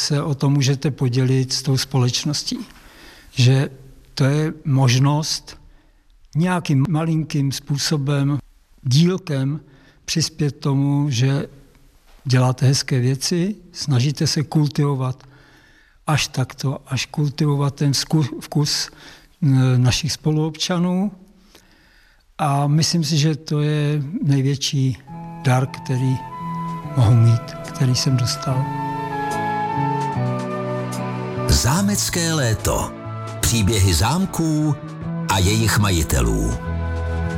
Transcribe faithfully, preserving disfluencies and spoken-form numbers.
se o to můžete podělit s tou společností. Že to je možnost nějakým malinkým způsobem, dílkem přispět tomu, že děláte hezké věci, snažíte se kultivovat až takto, až kultivovat ten vkus našich spoluobčanů. A myslím si, že to je největší dar, který mohu mít, který jsem dostal. Zámecké léto. Příběhy zámků a jejich majitelů.